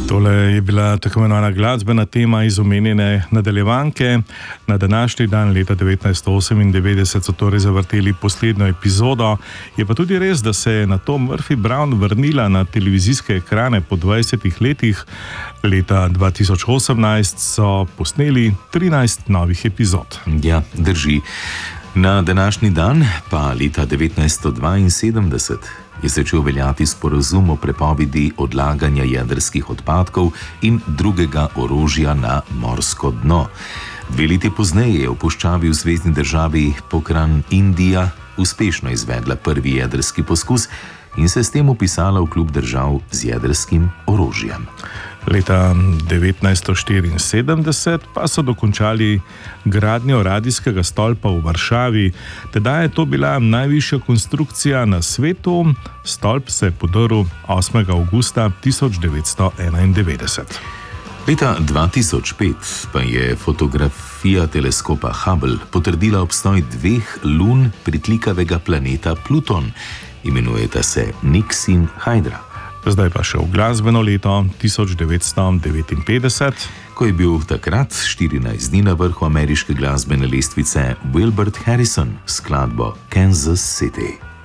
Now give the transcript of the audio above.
Tole je bila tako imenovana glasbena tema iz omenjene nadaljevanke. Na današnji dan leta 1998 so torej zavrteli poslednjo epizodo. Je pa tudi res, da se je nato Murphy Brown vrnila na televizijske ekrane po 20 letih. Leta 2018 so posneli 13 novih epizod. Ja, drži. Na današnji dan, pa leta 1972, je začel veljati sporazum o prepovedi odlaganja jedrskih odpadkov in drugega orožja na morsko dno. 2 leti pozneje je v puščavi v zvezni državi Pokhran Indija uspešno izvedla prvi jedrski poskus in se s tem vpisala v klub držav z jedrskim orožjem. Leta 1974 pa so dokončali gradnjo radijskega stolpa v Varšavi. Tedaj je to bila najvišja konstrukcija na svetu. Stolp se je podrl 8. avgusta 1991. Leta 2005 pa je fotografija teleskopa Hubble potrdila obstoj 2 lun pritlikavega planeta Pluton. Imenujeta se Nix in Hydra. Zdaj pa še v glasbeno leto 1959, ko je bil takrat 14 dni na vrhu ameriške glasbene lestvice Wilbert Harrison s skladbo Kansas City.